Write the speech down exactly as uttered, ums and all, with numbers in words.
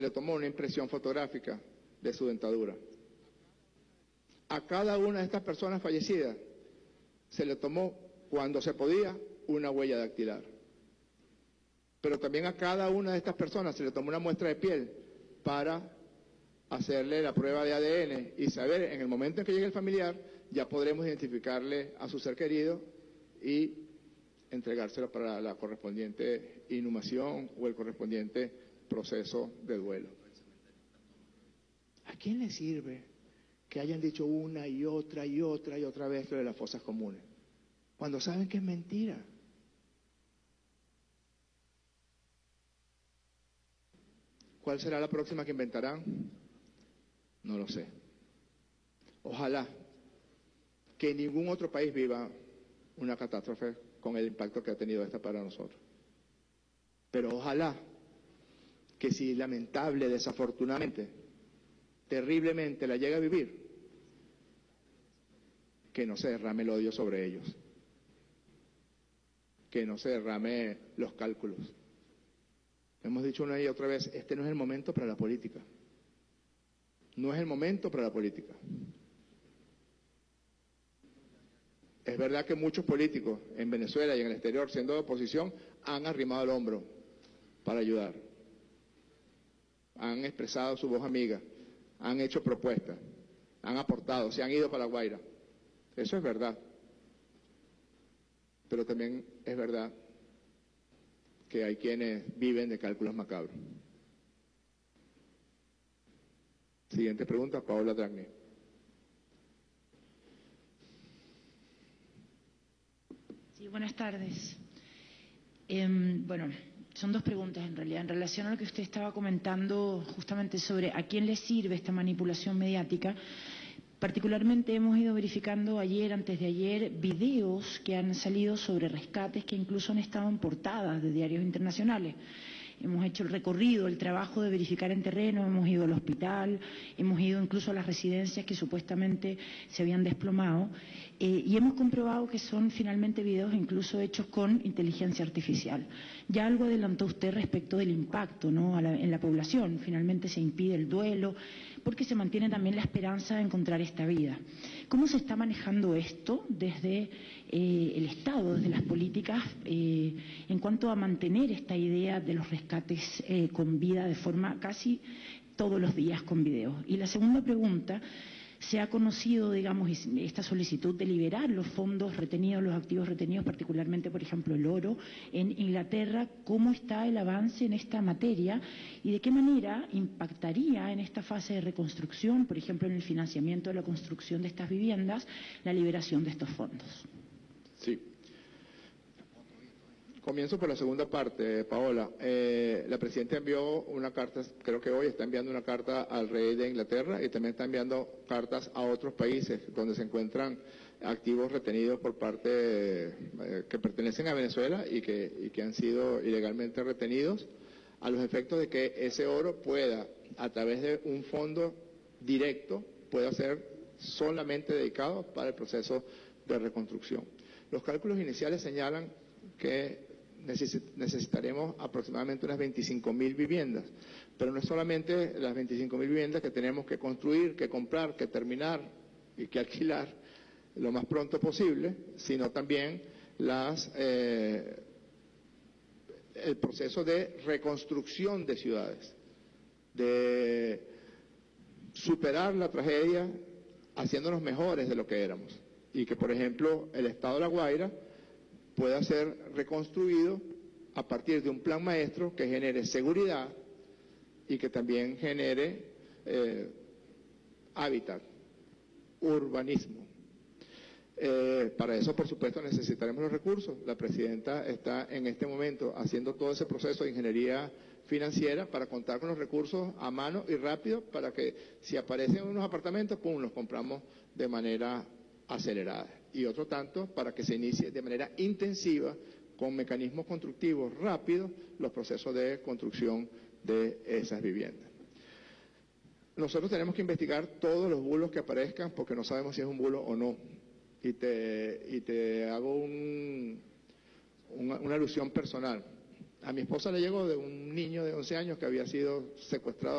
le tomó una impresión fotográfica de su dentadura. A cada una de estas personas fallecidas se le tomó, cuando se podía, una huella dactilar. Pero también a cada una de estas personas se le tomó una muestra de piel para hacerle la prueba de A D N y saber, en el momento en que llegue el familiar, ya podremos identificarle a su ser querido y entregárselo para la correspondiente inhumación o el correspondiente proceso de duelo. ¿A quién le sirve que hayan dicho una y otra y otra y otra vez lo de las fosas comunes, cuando saben que es mentira? ¿Cuál será la próxima que inventarán? No lo sé. Ojalá que ningún otro país viva una catástrofe con el impacto que ha tenido esta para nosotros. Pero ojalá que si lamentable, desafortunadamente, terriblemente la llega a vivir, que no se derrame el odio sobre ellos, que no se derrame los cálculos. Hemos dicho una y otra vez, este no es el momento para la política. No es el momento para la política. Es verdad que muchos políticos en Venezuela y en el exterior, siendo de oposición, han arrimado el hombro para ayudar. Han expresado su voz amiga, han hecho propuestas, han aportado, se han ido para La Guaira. Eso es verdad. Pero también es verdad que hay quienes viven de cálculos macabros. Siguiente pregunta, Paola Dragni. Sí, buenas tardes. Eh, bueno, son dos preguntas en realidad. En relación a lo que usted estaba comentando justamente sobre a quién le sirve esta manipulación mediática, particularmente hemos ido verificando ayer, antes de ayer, videos que han salido sobre rescates que incluso han estado en portadas de diarios internacionales. Hemos hecho el recorrido, el trabajo de verificar en terreno, hemos ido al hospital, hemos ido incluso a las residencias que supuestamente se habían desplomado, eh, y hemos comprobado que son finalmente videos incluso hechos con inteligencia artificial. Ya algo adelantó usted respecto del impacto, ¿no?, a la, en la población. Finalmente se impide el duelo, porque se mantiene también la esperanza de encontrar esta vida. ¿Cómo se está manejando esto desde eh, el Estado, desde las políticas, eh, en cuanto a mantener esta idea de los rescates eh, con vida de forma casi todos los días con videos? Y la segunda pregunta, se ha conocido, digamos, esta solicitud de liberar los fondos retenidos, los activos retenidos, particularmente, por ejemplo, el oro en Inglaterra. ¿Cómo está el avance en esta materia y de qué manera impactaría en esta fase de reconstrucción, por ejemplo, en el financiamiento de la construcción de estas viviendas, la liberación de estos fondos? Sí. Comienzo por la segunda parte, Paola. Eh, la Presidenta envió una carta, creo que hoy está enviando una carta al rey de Inglaterra y también está enviando cartas a otros países donde se encuentran activos retenidos por parte eh, que pertenecen a Venezuela y que, y que han sido ilegalmente retenidos, a los efectos de que ese oro pueda, a través de un fondo directo, pueda ser solamente dedicado para el proceso de reconstrucción. Los cálculos iniciales señalan que necesitaremos aproximadamente unas veinticinco mil viviendas, pero no es solamente las veinticinco mil viviendas que tenemos que construir, que comprar, que terminar y que alquilar lo más pronto posible, sino también las, eh, el proceso de reconstrucción de ciudades, de superar la tragedia haciéndonos mejores de lo que éramos, y que, por ejemplo, el estado de La Guaira pueda ser reconstruido a partir de un plan maestro que genere seguridad y que también genere eh, hábitat, urbanismo. Eh, para eso, por supuesto, necesitaremos los recursos. La Presidenta está en este momento haciendo todo ese proceso de ingeniería financiera para contar con los recursos a mano y rápido para que si aparecen unos apartamentos, pum, los compramos de manera acelerada. Y otro tanto para que se inicie de manera intensiva, con mecanismos constructivos rápidos, los procesos de construcción de esas viviendas. Nosotros tenemos que investigar todos los bulos que aparezcan porque no sabemos si es un bulo o no. Y te, y te hago un, una, una alusión personal. A mi esposa le llegó de un niño de once años que había sido secuestrado